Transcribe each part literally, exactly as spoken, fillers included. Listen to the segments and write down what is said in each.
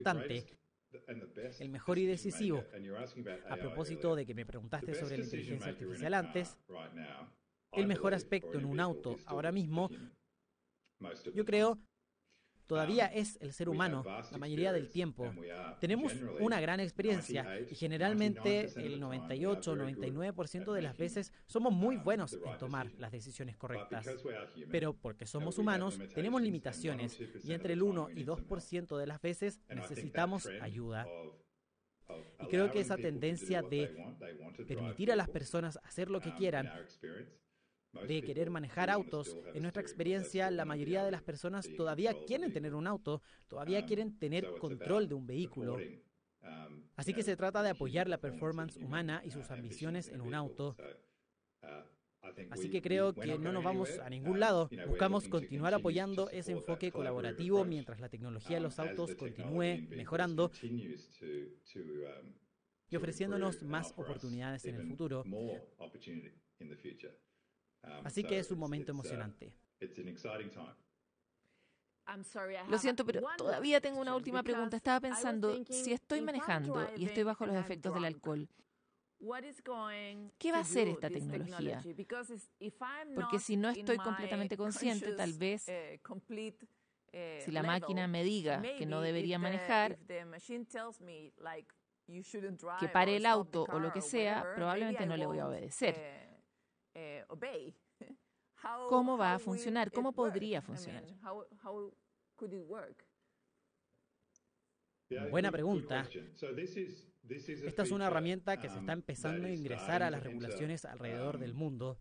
el mejor y decisivo. A propósito de que me preguntaste sobre la inteligencia artificial antes, el mejor aspecto en un auto ahora mismo, yo creo, todavía es el ser humano, la mayoría del tiempo. Tenemos una gran experiencia y generalmente el noventa y ocho, noventa y nueve por ciento de las veces somos muy buenos en tomar las decisiones correctas. Pero porque somos humanos, tenemos limitaciones y entre el uno y dos por ciento de las veces necesitamos ayuda. Y creo que esa tendencia de permitir a las personas hacer lo que quieran, de querer manejar autos, en nuestra experiencia, la mayoría de las personas todavía quieren tener un auto, todavía quieren tener control de un vehículo. Así que se trata de apoyar la performance humana y sus ambiciones en un auto. Así que creo que no nos vamos a ningún lado. Buscamos continuar apoyando ese enfoque colaborativo mientras la tecnología de los autos continúe mejorando y ofreciéndonos más oportunidades en el futuro. Así que es un momento emocionante. Lo siento, pero todavía tengo una última pregunta. Estaba pensando, si estoy manejando y estoy bajo los efectos del alcohol, ¿qué va a hacer esta tecnología? Porque si no estoy completamente consciente, tal vez, si la máquina me diga que no debería manejar, que pare el auto o lo que sea, probablemente no le voy a obedecer. ¿Cómo va a funcionar? ¿Cómo podría funcionar? Buena pregunta. Esta es una herramienta que se está empezando a ingresar a las regulaciones alrededor del mundo.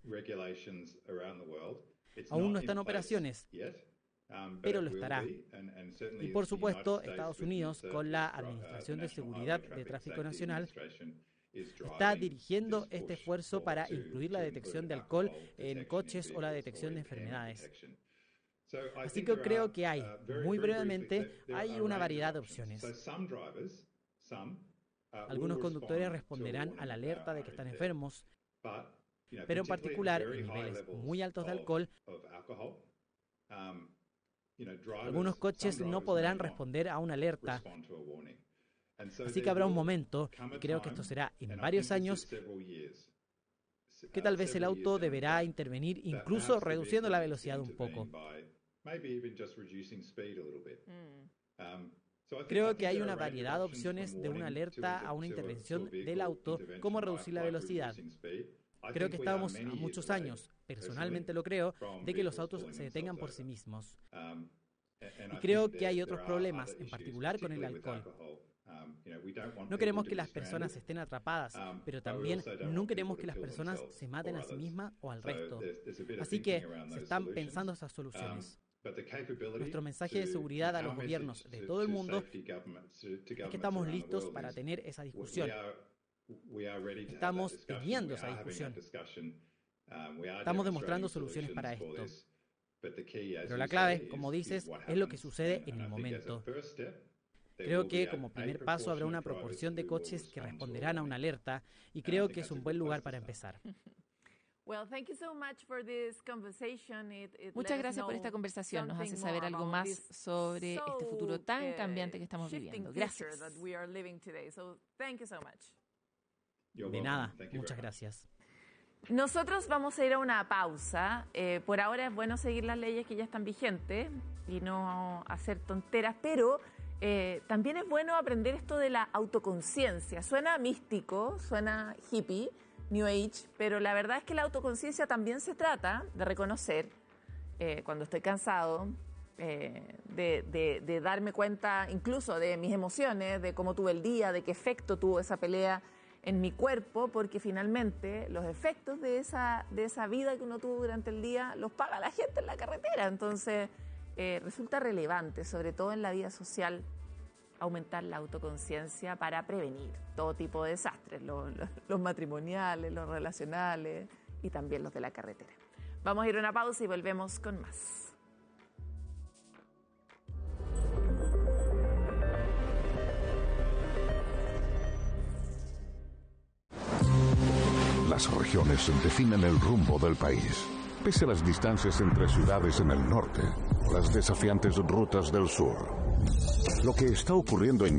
Aún no está en operaciones, pero lo estará. Y por supuesto, Estados Unidos, con la Administración de Seguridad de Tráfico Nacional, está dirigiendo este esfuerzo para incluir la detección de alcohol en coches o la detección de enfermedades. Así que creo que hay, muy brevemente, hay una variedad de opciones. Algunos conductores responderán a la alerta de que están enfermos, pero en particular en niveles muy altos de alcohol, algunos coches no podrán responder a una alerta. Así que habrá un momento, y creo que esto será en varios años, que tal vez el auto deberá intervenir incluso reduciendo la velocidad un poco. Creo que hay una variedad de opciones de una alerta a una intervención del auto, cómo reducir la velocidad. Creo que estamos a muchos años, personalmente lo creo, de que los autos se detengan por sí mismos. Y creo que hay otros problemas, en particular con el alcohol. No queremos que las personas estén atrapadas, pero también no queremos que las personas se maten a sí mismas o al resto. Así que se están pensando esas soluciones. Nuestro mensaje de seguridad a los gobiernos de todo el mundo es que estamos listos para tener esa discusión. Estamos teniendo esa discusión. Estamos demostrando soluciones para esto. Pero la clave, como dices, es lo que sucede en el momento. Creo que como primer paso habrá una proporción de coches que responderán a una alerta y creo que es un buen lugar para empezar. Muchas gracias por esta conversación. Nos hace saber algo más sobre este futuro tan cambiante que estamos viviendo. Gracias. De nada, muchas gracias. Nosotros vamos a ir a una pausa. Eh, por ahora es bueno seguir las leyes que ya están vigentes y no hacer tonteras, pero eh, también es bueno aprender esto de la autoconciencia. Suena místico, suena hippie, New Age, pero la verdad es que la autoconciencia también se trata de reconocer eh, cuando estoy cansado, eh, de, de, de darme cuenta incluso de mis emociones, de cómo tuve el día, de qué efecto tuvo esa pelea en mi cuerpo, porque finalmente los efectos de esa, de esa vida que uno tuvo durante el día los paga la gente en la carretera. Entonces eh, resulta relevante, sobre todo en la vida social, aumentar la autoconciencia para prevenir todo tipo de desastres, los, los, los matrimoniales, los relacionales y también los de la carretera. Vamos a ir a una pausa y volvemos con más. Las regiones definen el rumbo del país. Pese a las distancias entre ciudades en el norte, las desafiantes rutas del sur. Lo que está ocurriendo en